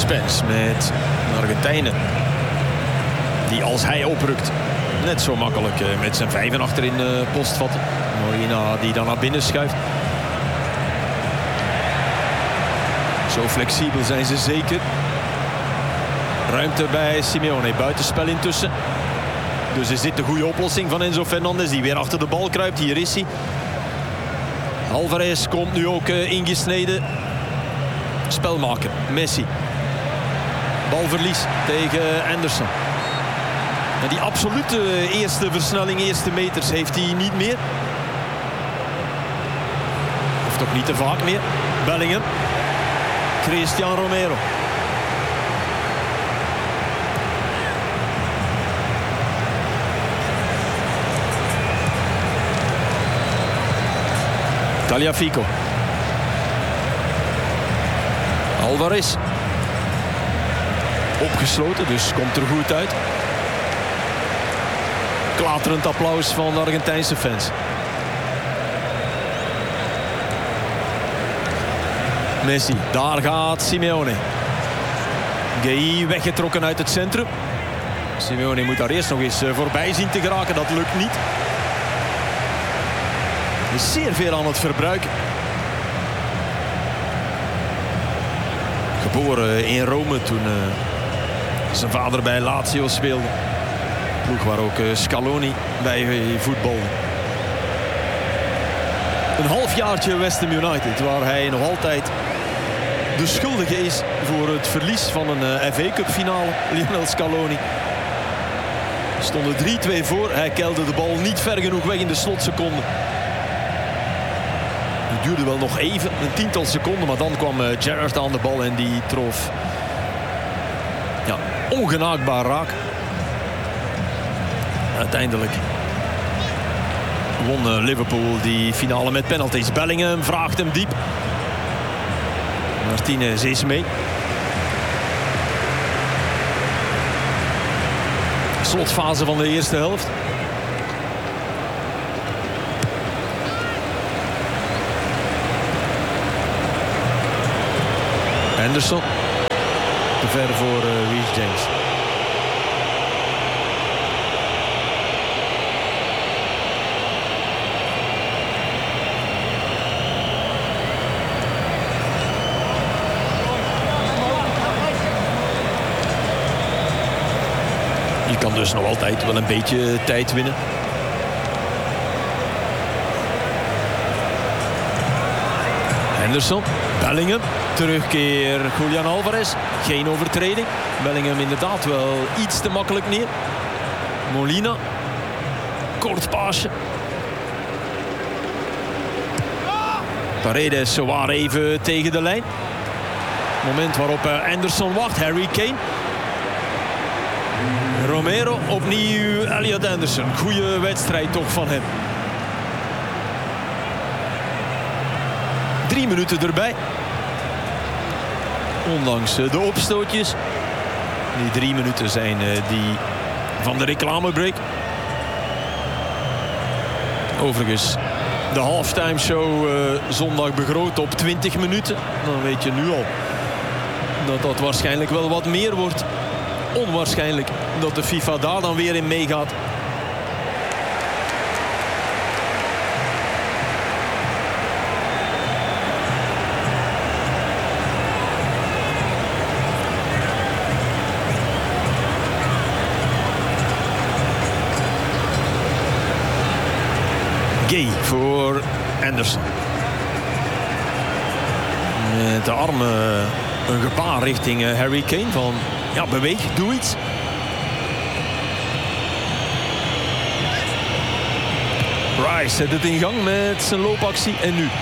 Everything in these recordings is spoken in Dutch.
Spence met de Argentijnen. Die als hij oprukt net zo makkelijk met zijn 5 achterin post vatten. Molina die dan naar binnen schuift. Zo flexibel zijn ze zeker. Ruimte bij Simeone. Buitenspel intussen. Dus is dit de goede oplossing van Enzo Fernandez. Die weer achter de bal kruipt. Hier is hij. Alvarez komt nu ook ingesneden. Spelmaker. Messi. Balverlies tegen Anderson. En die absolute eerste versnelling, eerste meters heeft hij niet meer. Of toch niet te vaak meer. Bellingham. Cristian Romero. Tagliafico. Alvarez. Opgesloten, dus komt er goed uit. Klaterend applaus van de Argentijnse fans. Messi, daar gaat Simeone. Gueye weggetrokken uit het centrum. Simeone moet daar eerst nog eens voorbij zien te geraken, dat lukt niet. Is zeer veel aan het verbruiken. Geboren in Rome toen zijn vader bij Lazio speelde. Ploeg waar ook Scaloni bij voetbalde. Een halfjaartje West Ham United, waar hij nog altijd de schuldige is voor het verlies van een FA Cup finale. Lionel Scaloni. Stonden 3-2 voor. Hij keilde de bal niet ver genoeg weg in de slotseconde. Het duurde wel nog even, een tiental seconden, maar dan kwam Gerrard aan de bal en die trof ongenaakbaar raak. Uiteindelijk won Liverpool die finale met penalties. Bellingham vraagt hem diep. Martinez is mee. Slotfase van de eerste helft. Anderson. Te ver voor Reece James. Je kan dus nog altijd wel een beetje tijd winnen. Anderson. Bellingham. Terugkeer Julian Alvarez. Geen overtreding. Bellingham inderdaad wel iets te makkelijk neer. Molina. Kort paasje. Paredes zowaar even tegen de lijn. Moment waarop Anderson wacht. Harry Kane. Romero. Opnieuw Elliot Anderson. Goeie wedstrijd toch van hem. 3 minuten erbij. Ondanks de opstootjes. Die 3 minuten zijn die van de reclamebreak. Overigens de halftime show zondag begroot op 20 minuten. Dan weet je nu al dat dat waarschijnlijk wel wat meer wordt. Onwaarschijnlijk dat de FIFA daar dan weer in meegaat. Gueye voor Anderson. Met de armen een gebaar richting Harry Kane van ja, beweeg, doe iets. Rice zet het in gang met zijn loopactie en nu.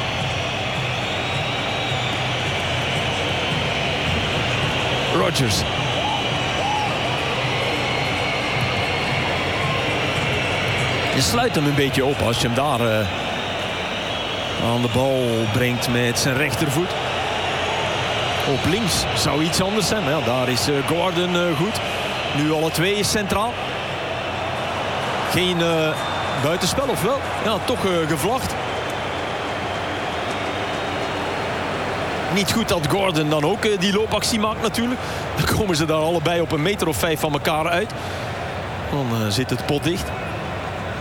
Rodgers. Je sluit hem een beetje op als je hem daar aan de bal brengt met zijn rechtervoet. Op links zou iets anders zijn. Maar ja, daar is Gordon goed. Nu alle twee centraal. Geen buitenspel of wel? Ja, toch gevlacht. Niet goed dat Gordon dan ook die loopactie maakt natuurlijk. Dan komen ze daar allebei op 1 meter of 5 van elkaar uit. Dan zit het pot dicht.